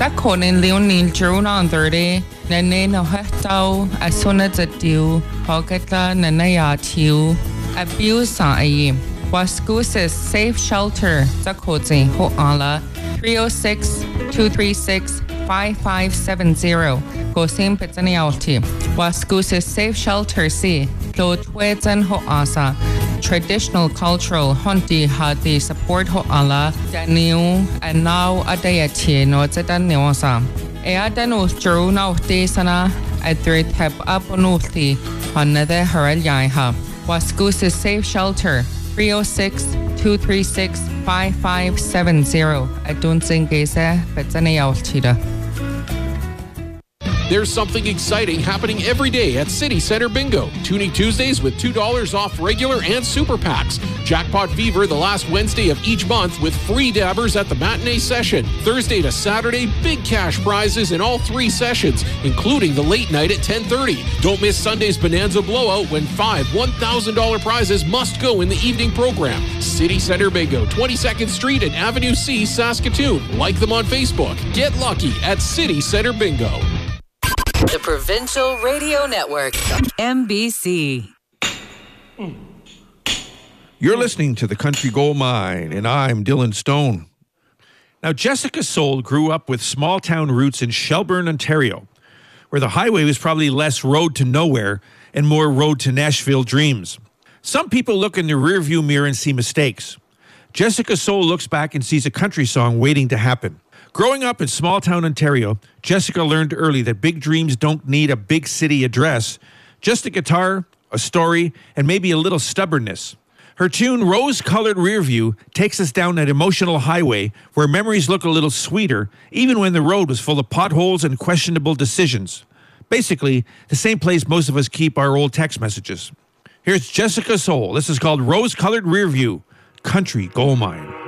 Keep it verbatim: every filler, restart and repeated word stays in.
Za konin Leonin Juruna on thirty, Nene no Hetau, Asuna Zatiu, Hogata Nanaya Tiu, Abuse Sa Ayi, Waskusis Safe Shelter, Zakozi Ho Ala, three oh six, two three six, five five seven zero, Gosim Pitzani Alti, Waskusis Safe Shelter C, Lo Twedzan Ho Asa, Traditional Cultural Honti Hati Support Ho Ala, Daniel, and now Adayati no Zedan Neosa. Eadano Juru no Desana, Adri Tep Aponuti, Hanade Harel Yaiha, Waskusis Safe Shelter, three oh six, two three six, five five seven zero. I don't think it's a Pitzani Altida. There's something exciting happening every day at City Center Bingo. Tuning Tuesdays with two dollars off regular and super packs. Jackpot Fever the last Wednesday of each month with free dabbers at the matinee session. Thursday to Saturday, big cash prizes in all three sessions, including the late night at ten thirty. Don't miss Sunday's Bonanza Blowout when five one thousand dollars prizes must go in the evening program. City Center Bingo, twenty-second Street and Avenue C, Saskatoon. Like them on Facebook. Get lucky at City Center Bingo. The Provincial Radio Network, M B C. You're listening to The Country Gold Mine, and I'm Dylan Stone. Now, Jessica Soul grew up with small-town roots in Shelburne, Ontario, where the highway was probably less road to nowhere and more road to Nashville dreams. Some people look in the rearview mirror and see mistakes. Jessica Soul looks back and sees a country song waiting to happen. Growing up in small-town Ontario, Jessica learned early that big dreams don't need a big city address, just a guitar, a story, and maybe a little stubbornness. Her tune, Rose-Colored Rearview, takes us down an emotional highway where memories look a little sweeter, even when the road was full of potholes and questionable decisions. Basically, the same place most of us keep our old text messages. Here's Jessica Soul. This is called Rose-Colored Rearview, Country Gold Mine.